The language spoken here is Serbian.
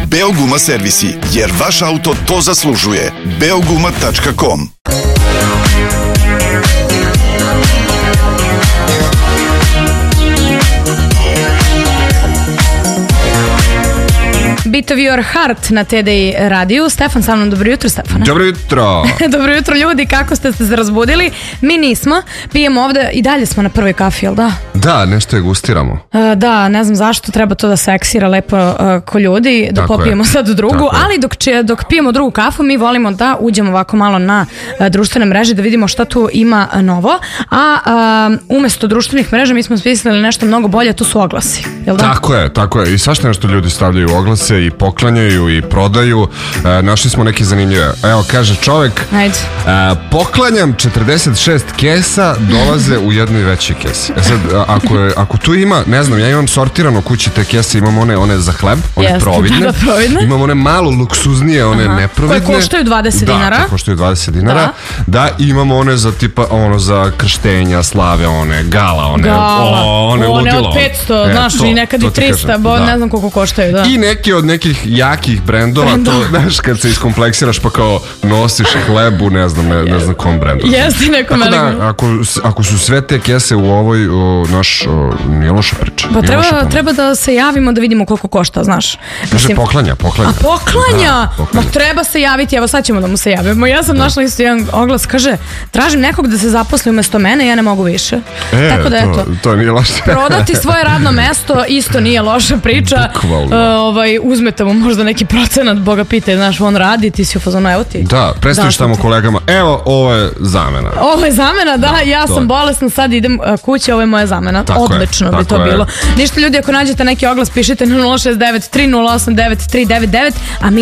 Beoguma servisi, jer vaš auto to zaslužuje. Beoguma.com. Beat of Your Heart na TDI radiju. Stefan sa mnom, dobro jutro Stefane. Dobro jutro. Dobro jutro ljudi, kako ste se razbudili? Mi nismo, pijemo ovde i dalje smo na prvoj kafi, jel da? Da, nešto je gustiramo. Da, ne znam zašto, treba to da se eksira lepo ko ljudi, da popijemo sad drugu, ali dok pijemo drugu kafu mi volimo da uđemo ovako malo na društvene mreže da vidimo šta tu ima novo, a umesto društvenih mreža mi smo smislili nešto mnogo bolje, to su oglasi, jel da? Tako je, i svašta nešto ljudi stavljaju oglase i poklanjaju i prodaju. Našli smo neke zanimljive. Evo, kaže čovek, poklanjam 46 kesa, dolaze u jednoj većoj kesi. Sad, ako tu ima, ne znam, ja imam sortirano kući te kese, imam one za hleb, one providne, imam one malo luksuznije, one neprovidne. Koje koštaju 20 dinara. Da, koštaju 20 dinara. Da, imamo one za tipa, za krštenja, slave, one gala, one ludilo. One od 500, znaš, i nekad i 300, ne znam koliko koštaju, da. I neki od nekih jakih brendova, to, znaš, kad se iskompleksiraš pa kao nosiš hlebu, ne znam kom brendu. Jeste nekom velikom. Ako su sve te kese u ovoj, nije loša priča. Pa treba da se javimo da vidimo koliko košta, znaš. Kaže poklanja. A poklanja? Ma treba se javiti, evo sad ćemo da mu se javimo. Ja sam našla isto jedan oglas, kaže, tražim nekog da se zaposli umesto mene, ja ne mogu više. Tako da eto. To nije loše. Prodati svoje radno mesto isto nije loša priča. Uzmete mu možda neki procenat, Boga pitaj, znaš, on radi, ti si u fazonu, evo ti. Da, predstaviš tamo kolegama, evo, ovo je zamena. Ovo je zamena, da, ja sam bolesna, sad idem kući, ovo je moja zamena. Odlično bi to bilo. Ništa ljudi, ako nađete neki oglas, pišite na 069 3089 399, a mi